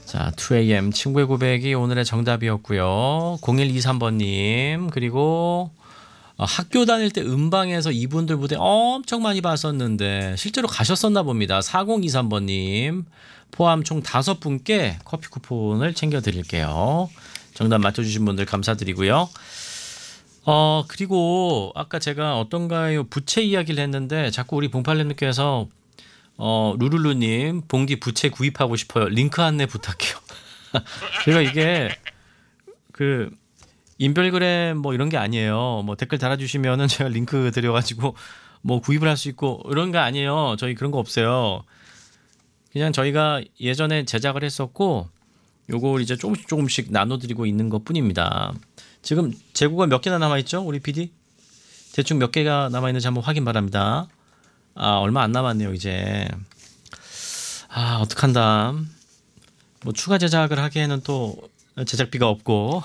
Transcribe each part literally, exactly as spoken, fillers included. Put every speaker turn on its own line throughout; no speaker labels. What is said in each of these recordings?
자, 투 에이엠 친구의 고백이 오늘의 정답이었고요. 공일이삼 번님 그리고 어, 학교 다닐 때 음방에서 이분들 무대 엄청 많이 봤었는데 실제로 가셨었나 봅니다. 사공이삼 번님 포함 총 다섯 분께 커피 쿠폰을 챙겨드릴게요. 정답 맞춰주신 분들 감사드리고요. 어 그리고 아까 제가 어떤가요 부채 이야기를 했는데 자꾸 우리 봉팔님께서 어 루루루님 봉디 부채 구입하고 싶어요. 링크 안내 부탁해요. 제가 이게 그 인별그램 뭐 이런 게 아니에요. 뭐 댓글 달아주시면은 제가 링크 드려가지고 뭐 구입을 할 수 있고 이런 거 아니에요. 저희 그런 거 없어요. 그냥 저희가 예전에 제작을 했었고 요걸 이제 조금씩 조금씩 나눠드리고 있는 것 뿐입니다. 지금 재고가 몇 개나 남아있죠? 우리 피디? 대충 몇 개가 남아있는지 한번 확인 바랍니다. 아 얼마 안 남았네요 이제. 아 어떡한다. 뭐 추가 제작을 하기에는 또 제작비가 없고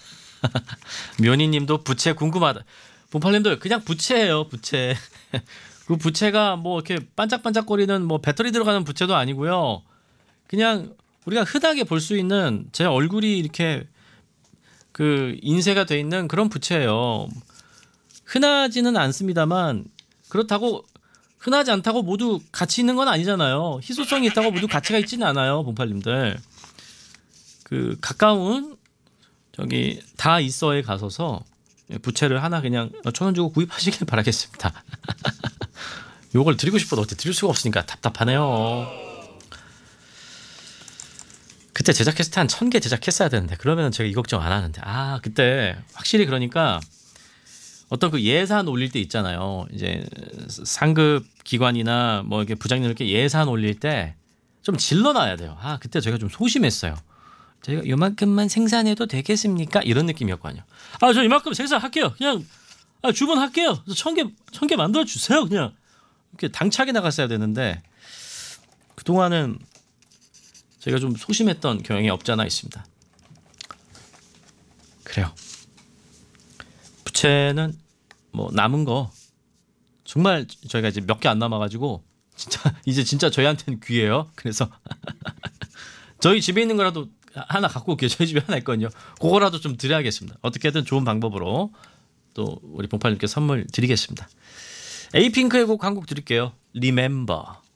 묘니님도 부채 궁금하다. 봉팔님들 그냥 부채예요 부채. 그 부채가 뭐 이렇게 반짝반짝거리는 뭐 배터리 들어가는 부채도 아니고요. 그냥 우리가 흔하게 볼 수 있는 제 얼굴이 이렇게 그 인쇄가 돼 있는 그런 부채예요. 흔하지는 않습니다만 그렇다고 흔하지 않다고 모두 가치 있는 건 아니잖아요. 희소성이 있다고 모두 가치가 있지는 않아요, 봉팔님들. 그 가까운 저기 다 있어에 가서서 부채를 하나 그냥 천 원 주고 구입하시길 바라겠습니다. 요걸 드리고 싶어도 어떻게 드릴 수가 없으니까 답답하네요. 그때 제작했을 때 한 천 개 제작했어야 되는데 그러면 제가 이 걱정 안 하는데 아 그때 확실히 그러니까 어떤 그 예산 올릴 때 있잖아요. 이제 상급 기관이나 뭐 이렇게 부장님 이렇게 예산 올릴 때 좀 질러놔야 돼요. 아 그때 제가 좀 소심했어요. 저희가 이만큼만 생산해도 되겠습니까? 이런 느낌이었거든요. 아 저 이만큼 생산할게요. 그냥 아, 주문할게요. 천 개 천 개 만들어 주세요. 그냥 이렇게 당차게 나갔어야 되는데 그 동안은 제가 좀 소심했던 경향이 없잖아 있습니다. 그래요. 부채는 뭐 남은 거 정말 저희가 이제 몇 개 안 남아가지고 진짜 이제 진짜 저희한테는 귀해요. 그래서 저희 집에 있는 거라도 하나 갖고 올게요. 저희 집에 하나 있거든요. 그거라도 좀 드려야겠습니다. 어떻게든 좋은 방법으로 또 우리 봉팔님께 선물 드리겠습니다. 에이핑크의 곡 한 곡 드릴게요. Remember.